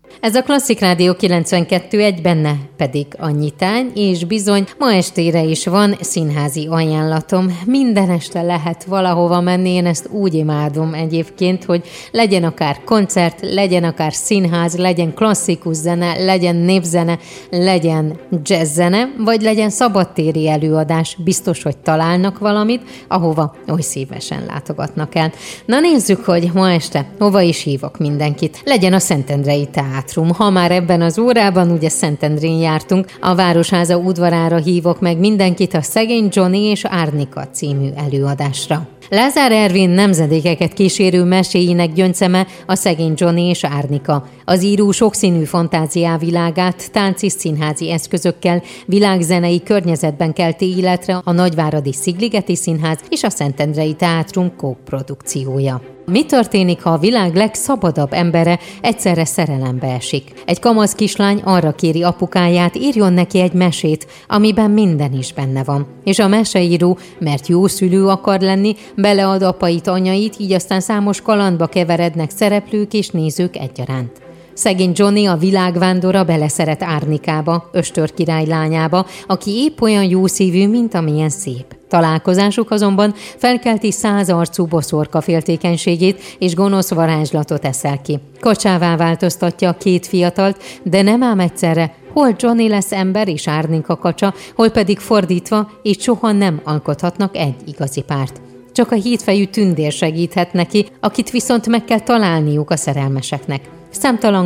Ez a Klasszik Rádió 92.1, benne pedig a nyitány, és bizony ma estére is van színházi ajánlatom. Minden este lehet valahova menni, én ezt úgy imádom egyébként, hogy legyen akár koncert, legyen akár színház, legyen klasszikus zene, legyen népzene, legyen jazzzene, vagy legyen szabadtéri előadás. Biztos, hogy találnak valamit, ahova oly szívesen látogatnak el. Na nézzük, hogy ma este hova is hívok mindenkit. Legyen a Szentendrei Teátrum. Ha már ebben az órában ugye Szentendrén jártunk, a Városháza udvarára hívok meg mindenkit a Szegény Johnny és Árnika című előadásra. Lázár Ervin nemzedékeket kísérő meséinek gyönceme a Szegény Johnny és Árnika. Az író sokszínű fantáziávilágát tánci színházi eszközökkel, világzenei környezetben kelti életre a Nagyváradi Szigligeti Színház és a Szentendrei Teátrum kóprodukciója. Mi történik, ha a világ legszabadabb embere egyszerre szerelembe esik? Egy kamasz kislány arra kéri apukáját, írjon neki egy mesét, amiben minden is benne van. És a meseíró, mert jó szülő akar lenni, belead apait, anyait, így aztán számos kalandba keverednek szereplők és nézők egyaránt. Szegény Johnny, a világvándora beleszeret Árnikába, Östör király lányába, aki épp olyan jószívű, mint amilyen szép. Találkozásuk azonban felkelti 100 arcú boszorka féltékenységét, és gonosz varázslatot eszel ki. Kacsává változtatja a két fiatalt, de nem ám egyszerre, hol Johnny lesz ember és Árnika kacsa, hol pedig fordítva, és soha nem alkothatnak egy igazi párt. Csak a hétfejű tündér segíthet neki, akit viszont meg kell találniuk a szerelmeseknek. Számtalan